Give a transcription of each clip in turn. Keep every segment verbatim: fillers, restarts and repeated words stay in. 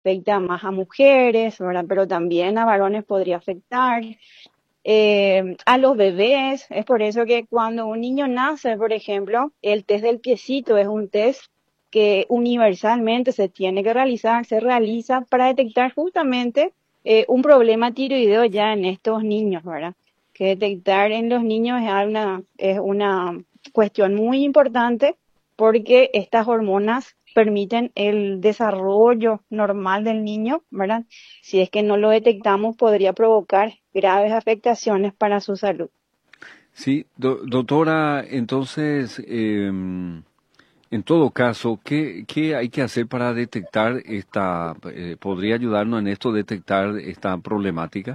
afecta más a mujeres, ¿verdad? Pero también a varones podría afectar. Eh, a los bebés, es por eso que cuando un niño nace, por ejemplo, el test del piecito es un test que universalmente se tiene que realizar, se realiza para detectar justamente eh, un problema tiroideo ya en estos niños, ¿verdad? Que detectar en los niños es una, es una cuestión muy importante porque estas hormonas permiten el desarrollo normal del niño, ¿verdad? Si es que no lo detectamos, podría provocar graves afectaciones para su salud. Sí, do- doctora, entonces, em, en todo caso, ¿qué, qué hay que hacer para detectar esta, eh, podría ayudarnos en esto, detectar esta problemática?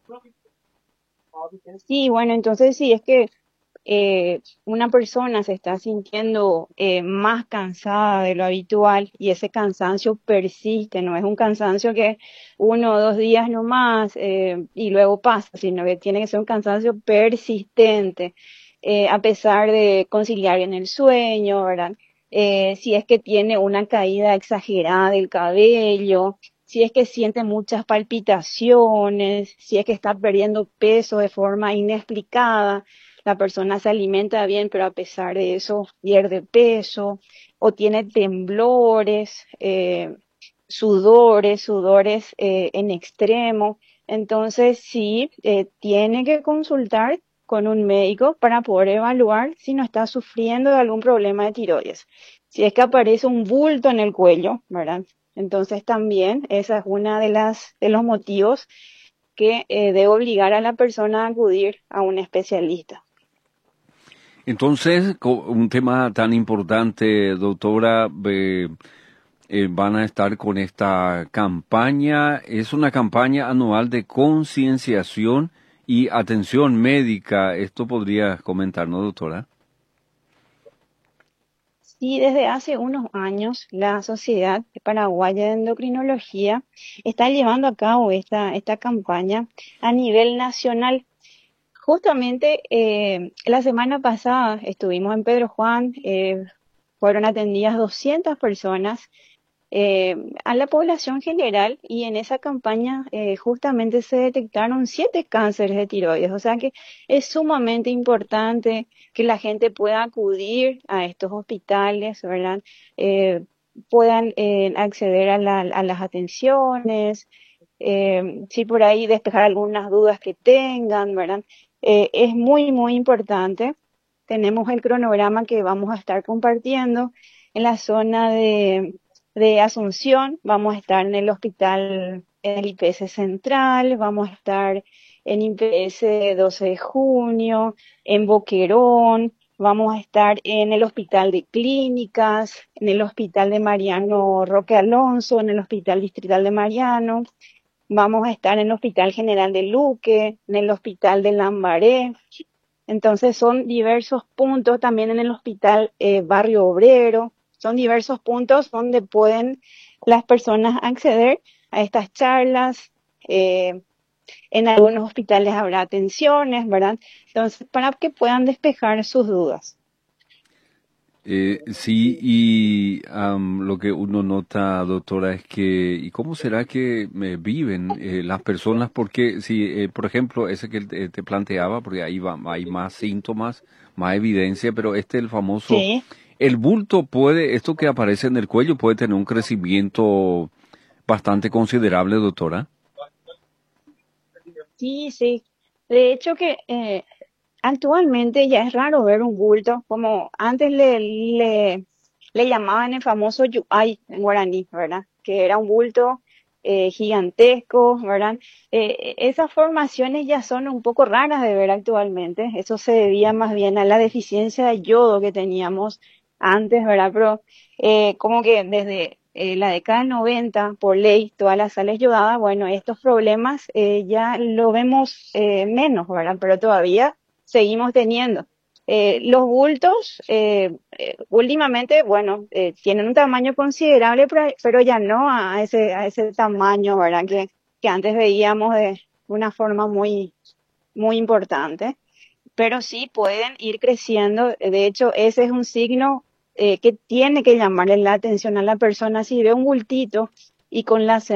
Sí, bueno, entonces si es que eh, una persona se está sintiendo eh, más cansada de lo habitual y ese cansancio persiste, no es un cansancio que uno o dos días nomás eh, y luego pasa, sino que tiene que ser un cansancio persistente, eh, a pesar de conciliar bien el sueño, ¿verdad? Eh, si es que tiene una caída exagerada del cabello, si es que siente muchas palpitaciones, si es que está perdiendo peso de forma inexplicada, la persona se alimenta bien, pero a pesar de eso pierde peso, o tiene temblores, eh, sudores, sudores eh, en extremo. Entonces sí, eh, tiene que consultar con un médico para poder evaluar si no está sufriendo de algún problema de tiroides. Si es que aparece un bulto en el cuello, ¿verdad? Entonces también esa es una de las de los motivos que eh, debe obligar a la persona a acudir a un especialista. Entonces, co- un tema tan importante, doctora, eh, eh, van a estar con esta campaña. Es una campaña anual de concienciación y atención médica. Esto podría comentarnos, doctora. Sí, desde hace unos años la Sociedad Paraguaya de Endocrinología está llevando a cabo esta, esta campaña a nivel nacional. Justamente eh, la semana pasada estuvimos en Pedro Juan, eh, fueron atendidas doscientas personas eh, a la población general y en esa campaña eh, justamente se detectaron siete cánceres de tiroides, o sea que es sumamente importante que la gente pueda acudir a estos hospitales, ¿verdad? Eh, puedan eh, acceder a, la- a las atenciones, eh, si por ahí despejar algunas dudas que tengan, ¿verdad? Eh, es muy, muy importante. Tenemos el cronograma que vamos a estar compartiendo en la zona de de Asunción, vamos a estar en el hospital, en el I P S Central, vamos a estar en I P S doce de junio, en Boquerón, vamos a estar en el Hospital de Clínicas, en el Hospital de Mariano Roque Alonso, en el Hospital Distrital de Mariano, vamos a estar en el Hospital General de Luque, en el Hospital de Lambaré. Entonces son diversos puntos también en el Hospital eh, Barrio Obrero, son diversos puntos donde pueden las personas acceder a estas charlas. eh, en algunos hospitales habrá atenciones, ¿verdad? Entonces, para que puedan despejar sus dudas. Eh, sí, y am, lo que uno nota, doctora, es que, ¿y cómo será que eh, viven eh, las personas? Porque, si, eh, por ejemplo, ese que te, te planteaba, porque ahí va, hay más síntomas, más evidencia, pero este, el famoso, Sí, el bulto puede, esto que aparece en el cuello puede tener un crecimiento bastante considerable, doctora. sí, sí. De hecho que eh, actualmente ya es raro ver un bulto, como antes le, le, le llamaban el famoso yuay en guaraní, ¿verdad? Que era un bulto eh, gigantesco, ¿verdad? Eh, esas formaciones ya son un poco raras de ver actualmente. Eso se debía más bien a la deficiencia de yodo que teníamos antes, ¿verdad? Pero eh, como que desde eh, la década del noventa, por ley, todas las sales yodadas, bueno, estos problemas eh, ya lo vemos eh, menos, ¿verdad? Pero todavía seguimos teniendo. Eh, los bultos, eh, eh, últimamente, bueno, eh, tienen un tamaño considerable, pero, pero ya no a ese, a ese tamaño, ¿verdad? Que, que antes veíamos de una forma muy, muy importante. Pero sí pueden ir creciendo. De hecho, ese es un signo eh, que tiene que llamarle la atención a la persona. Si ve un bultito y con la